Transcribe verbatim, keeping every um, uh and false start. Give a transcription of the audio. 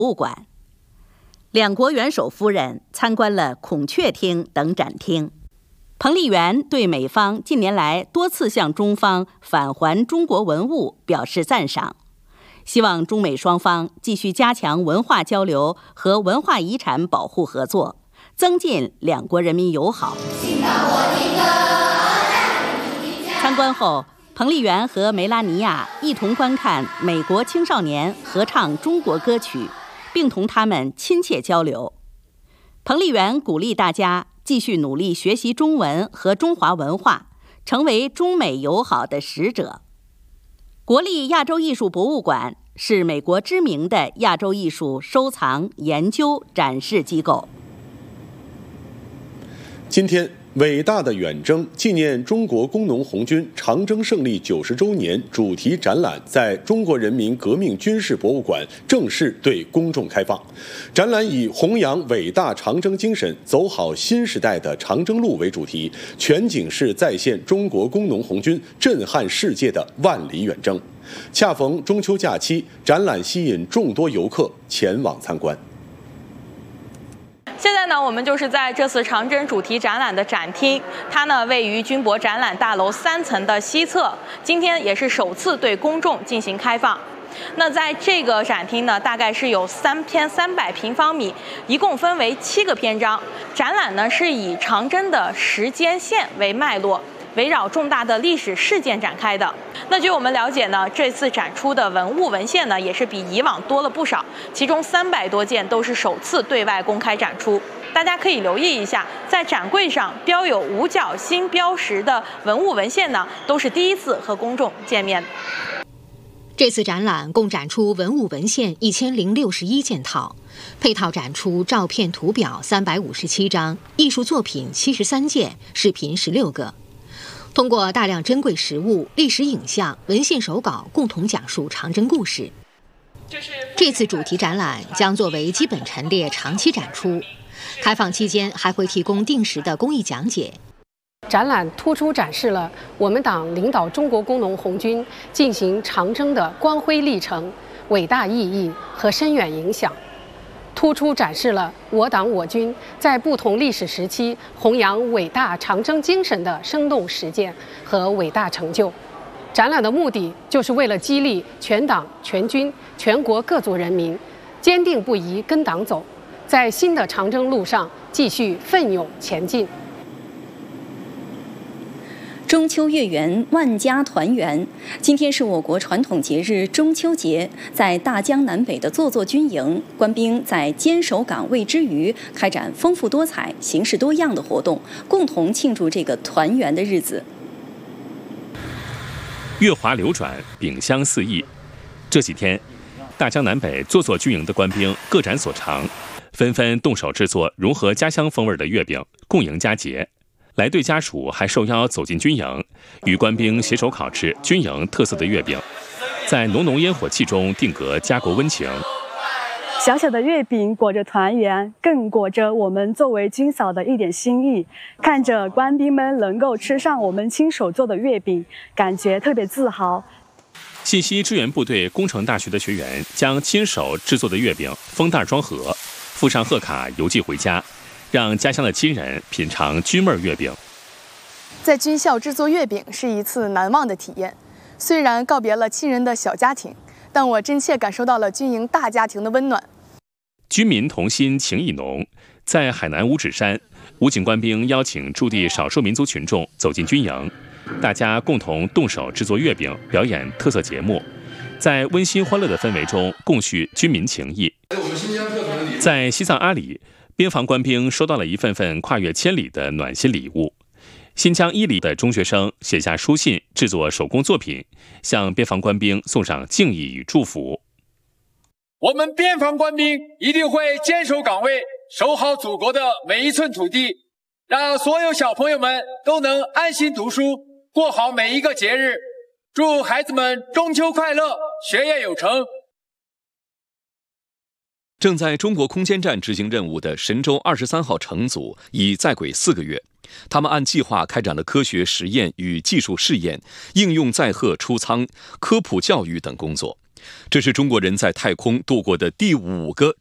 物馆。两国元首夫人参观了孔雀厅等展厅。彭丽媛对美方近年来多次向中方返还中国文物表示赞赏，希望中美双方继续加强文化交流和文化遗产保护合作，增进两国人民友好。参观后，彭丽媛和梅拉尼亚一同观看美国青少年合唱中国歌曲，并同他们亲切交流。彭丽媛鼓励大家继续努力学习中文和中华文化，成为中美友好的使者。国立亚洲艺术博物馆是美国知名的亚洲艺术收藏、研究、展示机构。 今天，伟大的远征纪念中国工农红军长征胜利九十周年主题展览在中国人民革命军事博物馆正式对公众开放。展览以弘扬伟大长征精神，走好新时代的长征路为主题，全景式再现中国工农红军震撼世界的万里远征。恰逢中秋假期，展览吸引众多游客前往参观。 现在呢，我们就是在这次长征主题展览的展厅，它呢位于军博展览大楼三层的西侧，今天也是首次对公众进行开放。那在这个展厅呢，大概是有三千三百平方米，一共分为七个篇章。展览呢是以长征的时间线为脉络，围绕重大的历史事件展开的。那据我们了解呢，这次展出的文物文献呢，也是比以往多了不少，其中三百多件都是首次对外公开展出。大家可以留意一下，在展柜上标有五角星标识的文物文献呢，都是第一次和公众见面。 这次展览共展出文物文献一千零六十一件套，配套展出照片图表三百五十七张，艺术作品七十三件，视频十六个。通过大量珍贵实物、历史影像、文献手稿，共同讲述长征故事。这次主题展览将作为基本陈列长期展出，开放期间还会提供定时的公益讲解。 展览突出展示了我们党领导中国工农红军进行长征的光辉历程、伟大意义和深远影响，突出展示了我党我军在不同历史时期弘扬伟大长征精神的生动实践和伟大成就。展览的目的就是为了激励全党全军全国各族人民坚定不移跟党走，在新的长征路上继续奋勇前进。 中秋月圆，万家团圆。今天是我国传统节日中秋节，在大江南北的座座军营，官兵在坚守岗位之余，开展丰富多彩、形式多样的活动，共同庆祝这个团圆的日子。 月华流转，饼香四溢。这几天，大江南北座座军营的官兵各展所长，纷纷动手制作融合家乡风味的月饼，共迎佳节。来队家属还受邀走进军营，与官兵携手烤制军营特色的月饼，在浓浓烟火气中定格家国温情。 小小的月饼裹着团圆，更裹着我们作为军嫂的一点心意。看着官兵们能够吃上我们亲手做的月饼，感觉特别自豪。 信息支援部队工程大学的学员将亲手制作的月饼封袋装盒，附上贺卡邮寄回家，让家乡的亲人品尝军味月饼。 在军校制作月饼是一次难忘的体验，虽然告别了亲人的小家庭，但我真切感受到了军营大家庭的温暖。 军民同心，情意浓。在海南五指山，武警官兵邀请驻地少数民族群众走进军营，大家共同动手制作月饼，表演特色节目，在温馨欢乐的氛围中共叙军民情谊。在西藏阿里，边防官兵收到了一份份跨越千里的暖心礼物。新疆伊犁的中学生写下书信，制作手工作品，向边防官兵送上敬意与祝福。 我们边防官兵一定会坚守岗位，守好祖国的每一寸土地，让所有小朋友们都能安心读书，过好每一个节日。祝孩子们中秋快乐，学业有成。 正在中国空间站执行任务的神舟二十三号乘组已在轨四个月，他们按计划开展了科学实验与技术试验、应用载荷出舱、科普教育等工作， 这是中国人在太空度过的第五个